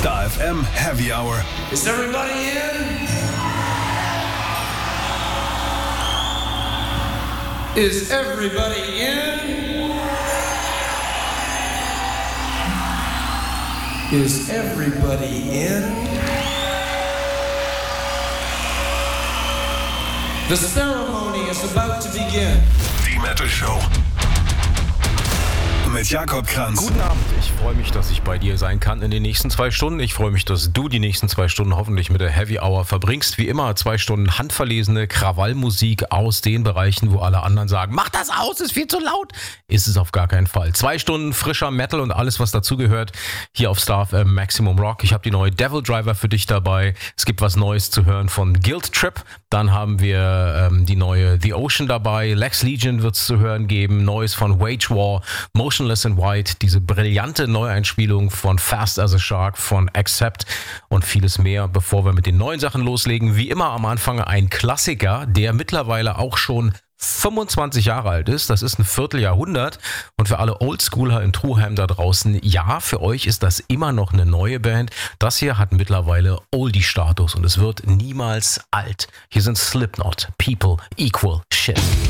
Star FM Heavy Hour. Is everybody in? Is everybody in? Is everybody in? The ceremony is about to begin. Die Metal Show. Mit Jakob Kranz. Guten Abend, ich freue mich, dass ich bei dir sein kann in den nächsten 2 Stunden. Ich freue mich, dass du die nächsten 2 Stunden hoffentlich mit der Heavy Hour verbringst. Wie immer 2 Stunden handverlesene Krawallmusik aus den Bereichen, wo alle anderen sagen, mach das aus, ist viel zu laut. Ist es auf gar keinen Fall. 2 Stunden frischer Metal und alles, was dazugehört, hier auf Star FM Maximum Rock. Ich habe die neue Devil Driver für dich dabei. Es gibt was Neues zu hören von Guilt Trip. Dann haben wir die neue The Ocean dabei. Lex Legion wird es zu hören geben. Neues von Wage War. Motionless in White. Diese brillante Neueinspielung von Fast as a Shark, von Accept und vieles mehr. Bevor wir mit den neuen Sachen loslegen, wie immer am Anfang ein Klassiker, der mittlerweile auch schon 25 Jahre alt ist. Das ist ein Vierteljahrhundert. Und für alle Oldschooler in Truham da draußen, ja, für euch ist das immer noch eine neue Band. Das hier hat mittlerweile Oldie-Status und es wird niemals alt. Hier sind Slipknot, People Equal Shit.